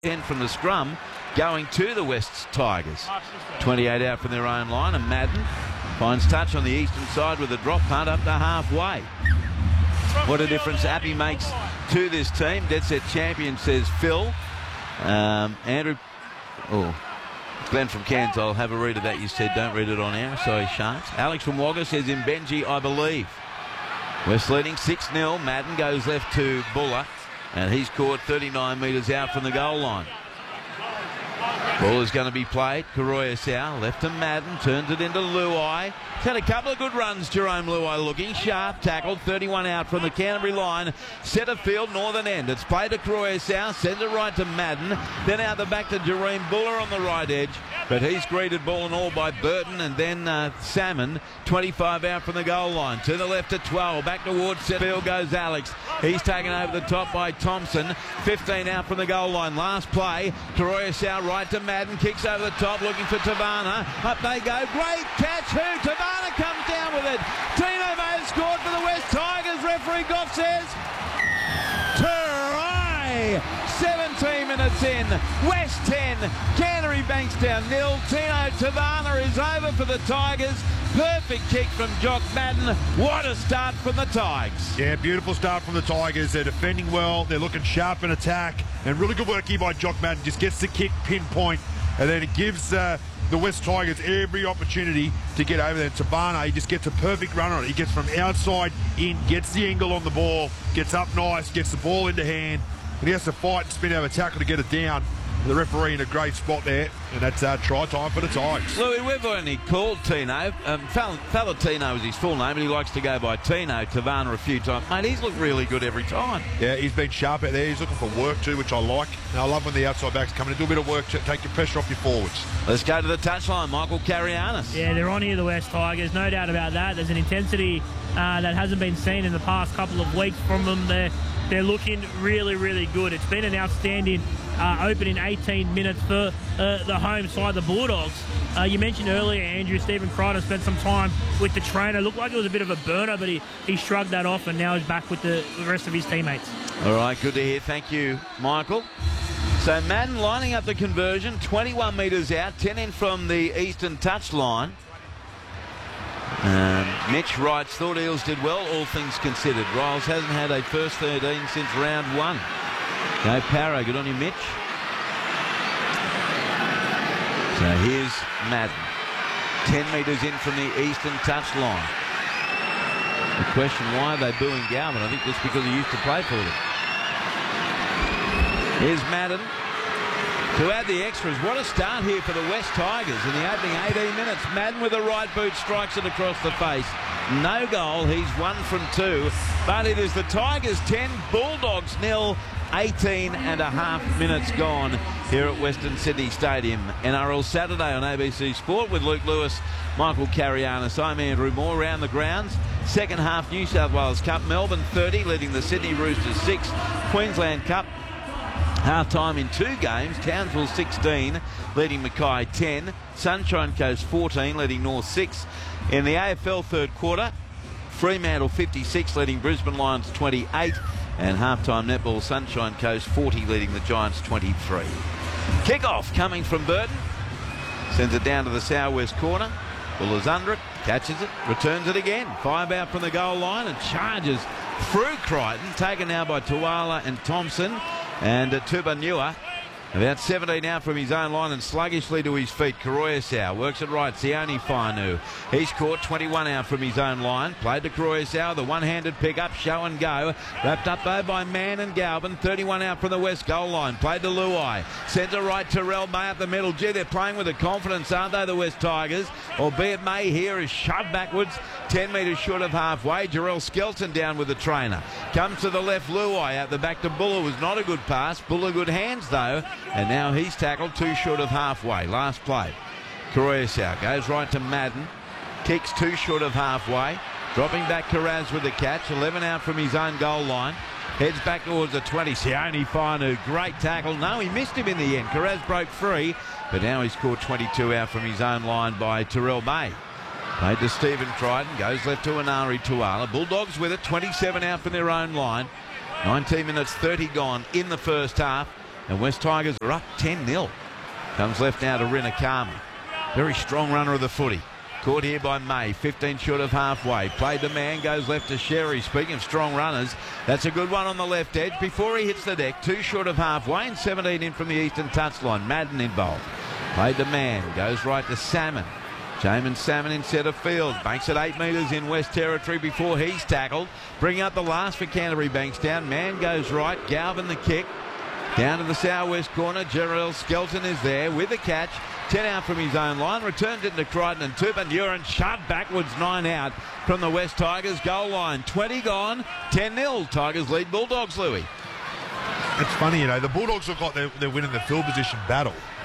10 from the scrum going to the West Tigers. 28 out from their own line, and Madden finds touch on the eastern side with a drop punt up to halfway. What a difference Abbey makes to this team. Dead set champion, says Phil. Andrew, Glenn from Cairns, I'll have a read of that. You said don't read it on air. Sorry, Sharks. Alex from Wagga says in Benji, I believe. West leading 6-0. Madden goes left to Buller, and he's caught 39 metres out from the goal line. Ball is going to be played. Karoya Sau left to Madden, turns it into Luai. He's had a couple of good runs, Jerome Luai, looking sharp, tackled, 31 out from the Canterbury line, centre field, northern end. It's played to Karoya Sau, sends it right to Madden, then out the back to Jerome Buller on the right edge, but he's greeted ball and all by Burton, and then Salmon, 25 out from the goal line. To the left at 12, back towards centre field goes Alex. He's taken over the top by Thompson, 15 out from the goal line. Last play, Karoya Sau right to Madden, kicks over the top, looking for Tavana. Up they go, great catch, Tavana comes down with it. Tino may have scored for the West Tigers. Referee Goff says, try! 17 minutes in, West 10, Canterbury Bankstown 0. Tino Tavana is over for the Tigers. Perfect kick from Jock Madden. What a start from the Tigers. Yeah, beautiful start from the Tigers. They're defending well. They're looking sharp in attack. And really good work here by Jock Madden. Just gets the kick pinpoint. And then it gives the West Tigers every opportunity to get over there. Tabana, he just gets a perfect run on it. He gets from outside in, gets the angle on the ball, gets up nice, gets the ball into hand. And he has to fight and spin out of a tackle to get it down. The referee in a great spot there, and that's try time for the Tigers. Louis, we've only called Tino. Falatino is his full name, and he likes to go by Tino Tavana a few times. Mate, he's looked really good every time. Yeah, he's been sharp out there. He's looking for work too, which I like. And I love when the outside backs come in and do a bit of work to take your pressure off your forwards. Let's go to the touchline. Michael Carianis. Yeah, they're on here, the West Tigers. No doubt about that. There's an intensity that hasn't been seen in the past couple of weeks from them. They're looking really, really good. It's been an outstanding opening 18 minutes for the home side, the Bulldogs. You mentioned earlier, Andrew, Stephen Crichton spent some time with the trainer. Looked like it was a bit of a burner, but he shrugged that off, and now he's back with the rest of his teammates. All right, good to hear. Thank you, Michael. So Madden lining up the conversion, 21 metres out, 10 in from the eastern touchline. Mitch writes, thought Eels did well, all things considered. Riles hasn't had a first 13 since round 1. Go Parra, good on you, Mitch. So here's Madden. 10 metres in from the eastern touchline. The question, why are they booing Galvin? I think just because he used to play for them. Here's Madden. To add the extras, what a start here for the West Tigers in the opening 18 minutes. Madden with a right boot strikes it across the face. No goal, he's 1 from 2. But it is the Tigers 10, Bulldogs 0, 18 and a half minutes gone here at Western Sydney Stadium. NRL Saturday on ABC Sport with Luke Lewis, Michael Carianis. I'm Andrew Moore. Around the grounds, second half New South Wales Cup, Melbourne 30 leading the Sydney Roosters 6. Queensland Cup, half-time in 2 games, Townsville 16, leading Mackay 10. Sunshine Coast 14, leading North 6. In the AFL third quarter, Fremantle 56, leading Brisbane Lions 28. And half-time netball, Sunshine Coast 40, leading the Giants 23. Kick-off coming from Burton. Sends it down to the southwest corner. Buller's under it, catches it, returns it again. 5 out from the goal line and charges through Crichton. Taken now by Tuala and Thompson. And Tubanua, about 17 out from his own line and sluggishly to his feet. Karoya Sau works it right. Sione Fainu. He's caught 21 out from his own line. Played to Karoya Sau. The one-handed pick-up, show and go. Wrapped up though by Mann and Galvin. 31 out from the west goal line. Played to Luai. Centre right, Terrell May up the middle. Gee, they're playing with the confidence, aren't they, the West Tigers? Albeit May here is shoved backwards. 10 metres short of halfway. Jarrell Skelton down with the trainer. Comes to the left, Luai out the back to Buller. Was not a good pass. Buller good hands though. And now he's tackled 2 short of halfway. Last play. Karoya Sau goes right to Madden. Kicks 2 short of halfway. Dropping back Karaz with the catch. 11 out from his own goal line. Heads back towards the 20. Sione Fainu. Great tackle. No, he missed him in the end. Karaz broke free. But now he's caught 22 out from his own line by Terrell May. Played to Stephen Crichton. Goes left to Anari Tuala. Bulldogs with it. 27 out from their own line. 19 minutes 30 gone in the first half. And West Tigers are up 10-0. Comes left now to Rinakama. Very strong runner of the footy. Caught here by May, 15 short of halfway. Played the man, goes left to Sherry. Speaking of strong runners, that's a good one on the left edge before he hits the deck. 2 short of halfway and 17 in from the eastern touchline. Madden involved. Played the man, goes right to Salmon. Jamin Salmon in centre field. Banks at 8 metres in West Territory before he's tackled. Bring up the last for Canterbury Bankstown. Man goes right. Galvin the kick. Down to the southwest corner. Gerald Skelton is there with a catch. 10 out from his own line. Returns it to Crichton and Tupanuran shoved backwards. 9 out from the West Tigers goal line. 20 gone. 10-0. Tigers lead Bulldogs, Louis. It's funny, the Bulldogs have got their win in the field position battle.